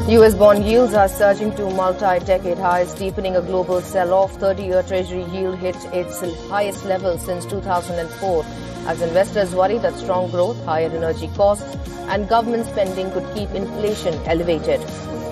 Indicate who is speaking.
Speaker 1: U.S. bond yields are surging to multi-decade highs, deepening a global sell-off. 30-year Treasury yield hit its highest level since 2004 as investors worry that strong growth, higher energy costs and government spending could keep inflation elevated.